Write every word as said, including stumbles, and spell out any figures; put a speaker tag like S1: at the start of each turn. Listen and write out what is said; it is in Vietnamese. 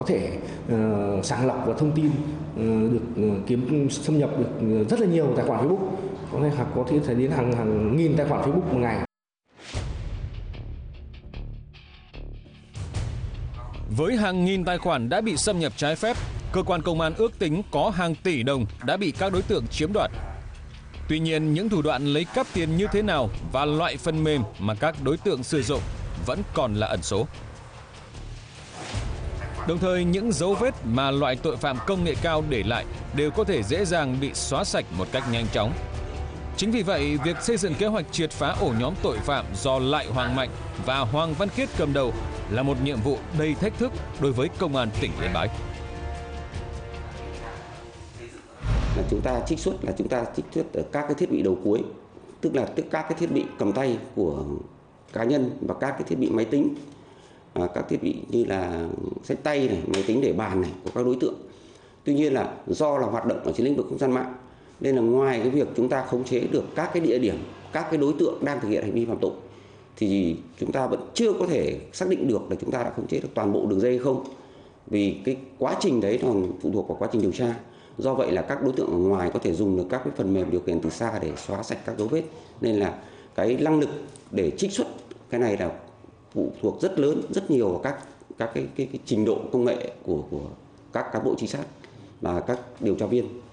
S1: Có thể uh, sàng lọc và thông tin uh, được uh, kiếm xâm nhập được rất là nhiều tài khoản Facebook, có thể có thể đến hàng hàng nghìn tài khoản Facebook một ngày.
S2: Với hàng nghìn tài khoản đã bị xâm nhập trái phép, cơ quan công an ước tính có hàng tỷ đồng đã bị các đối tượng chiếm đoạt. Tuy nhiên, những thủ đoạn lấy cắp tiền như thế nào và loại phần mềm mà các đối tượng sử dụng vẫn còn là ẩn số. Đồng thời, những dấu vết mà loại tội phạm công nghệ cao để lại đều có thể dễ dàng bị xóa sạch một cách nhanh chóng. Chính vì vậy, việc xây dựng kế hoạch triệt phá ổ nhóm tội phạm do Lại Hoàng Mạnh và Hoàng Văn Khiết cầm đầu là một nhiệm vụ đầy thách thức đối với Công an tỉnh Yên Bái.
S3: Là chúng ta trích xuất là chúng ta trích xuất ở các cái thiết bị đầu cuối, tức là tức các cái thiết bị cầm tay của cá nhân và các cái thiết bị máy tính, à, các thiết bị như là sách tay này, máy tính để bàn này của các đối tượng. Tuy nhiên là do là hoạt động ở trên lĩnh vực không gian mạng nên là ngoài cái việc chúng ta khống chế được các cái địa điểm, các cái đối tượng đang thực hiện hành vi phạm tội thì chúng ta vẫn chưa có thể xác định được là chúng ta đã khống chế được toàn bộ đường dây hay không, vì cái quá trình đấy còn phụ thuộc vào quá trình điều tra. Do vậy là các đối tượng ở ngoài có thể dùng được các cái phần mềm điều khiển từ xa để xóa sạch các dấu vết, nên là cái năng lực để trích xuất cái này là phụ thuộc rất lớn, rất nhiều vào các các cái, cái, cái trình độ công nghệ của của các cán bộ trinh sát và các điều tra viên.